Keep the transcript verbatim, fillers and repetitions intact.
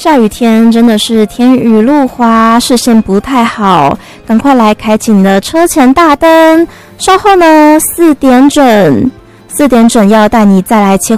下雨天真的是天雨路滑，视线不太好，赶快来开启你的车前大灯。稍后呢，四点整，四点整要带你再来切